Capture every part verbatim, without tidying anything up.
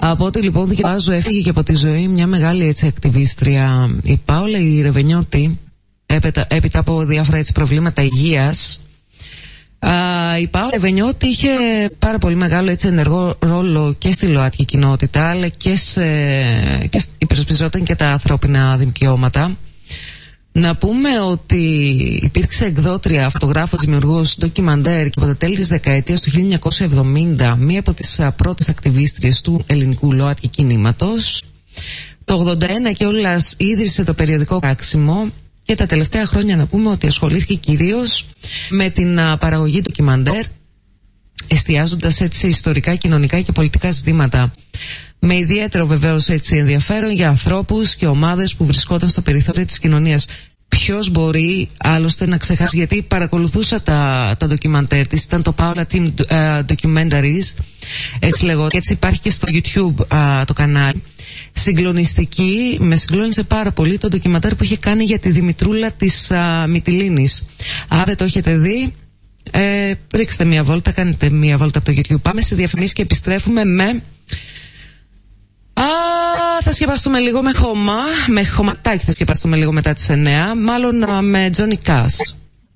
Από ό,τι λοιπόν διαβάζω, έφυγε και από τη ζωή μια μεγάλη έτσι ακτιβίστρια, η Πάολα η Ρεβενιώτη, έπειτα, έπειτα από διάφορα έτσι προβλήματα υγείας. Uh, η Πάολα Ρεβενιώτη είχε πάρα πολύ μεγάλο έτσι ενεργό ρόλο και στη ΛΟΑΤΚΙ κοινότητα, αλλά και, σε, και υπερασπιζόταν και τα ανθρώπινα δικαιώματα. Να πούμε ότι υπήρξε εκδότρια, φωτογράφος, δημιουργός ντοκιμαντέρ και από τα τέλη της δεκαετίας του χίλια εννιακόσια εβδομήντα μία από τις πρώτες ακτιβίστριες του ελληνικού ΛΟΑΤΚΙ κινήματος. Το ογδόντα ένα κιόλας ίδρυσε το περιοδικό Κράξιμο και τα τελευταία χρόνια να πούμε ότι ασχολήθηκε κυρίως με την παραγωγή ντοκιμαντέρ, εστιάζοντας έτσι σε ιστορικά, κοινωνικά και πολιτικά ζητήματα. Με ιδιαίτερο βεβαίως έτσι ενδιαφέρον για ανθρώπους και ομάδες που βρισκόταν στο περιθώριο της κοινωνίας. Ποιος μπορεί άλλωστε να ξεχάσει, γιατί παρακολουθούσα τα, τα ντοκιμαντέρ της, ήταν το Paola Team uh, Documentaries, έτσι λέγω, και έτσι υπάρχει και στο YouTube uh, το κανάλι. Συγκλονιστική, με συγκλώνησε πάρα πολύ το ντοκιμαντέρ που είχε κάνει για τη Δημητρούλα της uh, Μυτιλήνης. Αν δεν το έχετε δει, ε, ρίξτε μια βόλτα, κάνετε μια βόλτα από το YouTube. Πάμε σε διαφημίσεις και επιστρέφουμε με... Α, θα σκεπαστούμε λίγο με χώμα, με χωματάκι θα σκεπαστούμε λίγο μετά τις εννέα, μάλλον με Johnny Cash.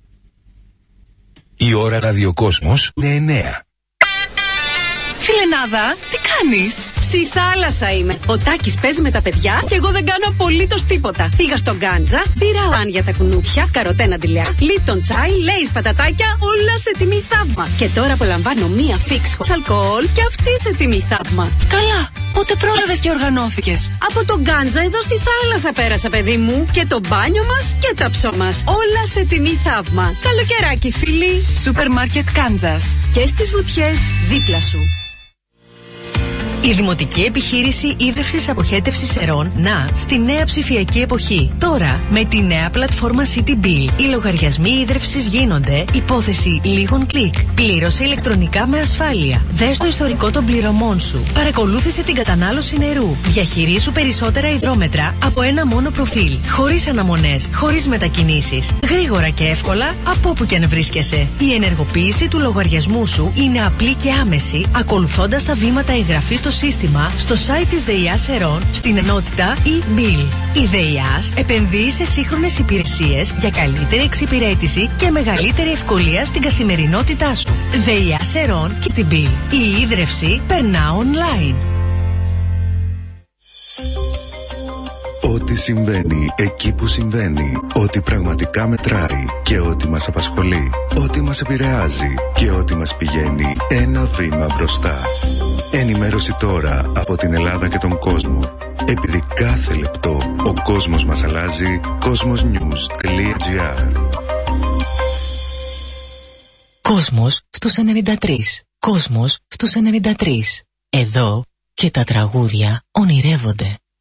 Η ώρα ραδιοκόσμος είναι εννέα. Φιλενάδα, τι κάνεις? Στη θάλασσα είμαι. Ο Τάκης παίζει με τα παιδιά και εγώ δεν κάνω απολύτως τίποτα. Πήγα στον Γκάντζα, πήρα αν για τα κουνούπια, καροτένα τηλεά, λίπτον τσάι, λέις πατατάκια, όλα σε τιμή θαύμα. Και τώρα απολαμβάνω μία φίξ χωρίς αλκοόλ και αυτή σε τιμή θαύμα. Καλά, πότε πρόλαβες και οργανώθηκες? Από τον Γκάντζα εδώ στη θάλασσα πέρασα, παιδί μου. Και το μπάνιο μας και τα ψώ μας. Όλα σε τιμή θαύμα. Καλοκαιράκι, φίλοι. Σούπερ μάρκετ Γκάντζας. Και στις βουτιές δίπλα σου. Η Δημοτική Επιχείρηση Ίδρυυσης Αποχέτευσης Ερών να στη νέα ψηφιακή εποχή. Τώρα, με τη νέα πλατφόρμα CityBill, οι λογαριασμοί ίδρυυσης γίνονται υπόθεση λίγων κλικ. Πλήρωσε ηλεκτρονικά με ασφάλεια. Δες το ιστορικό των πληρωμών σου. Παρακολούθησε την κατανάλωση νερού. Διαχειρίσου περισσότερα υδρόμετρα από ένα μόνο προφίλ. Χωρίς αναμονές, χωρίς μετακινήσεις. Γρήγορα και εύκολα από όπου και αν βρίσκεσαι. Η ενεργοποίηση του λογαριασμού σου είναι απλή και άμεση, ακολουθώντας τα βήματα εγγραφής στο σύστημα στο site της ΔΕΙΑΣ Ερών στην ενότητα e-bill. Η ΔΕΙΑΣ επενδύει σε σύγχρονες υπηρεσίες για καλύτερη εξυπηρέτηση και μεγαλύτερη ευκολία στην καθημερινότητά σου. ΔΕΙΑΣ Ερών και την Bill. Η ίδρυυση περνά online. Ό,τι συμβαίνει εκεί που συμβαίνει, ό,τι πραγματικά μετράει και ό,τι μας απασχολεί, ό,τι μας επηρεάζει και ό,τι μας πηγαίνει ένα βήμα μπροστά. Ενημέρωση τώρα από την Ελλάδα και τον κόσμο. Επειδή κάθε λεπτό ο κόσμος μας αλλάζει, cosmosnews.gr. Κόσμος στους ενενήντα τρία. Κόσμος στους ενενήντα τρία. Εδώ και τα τραγούδια ονειρεύονται.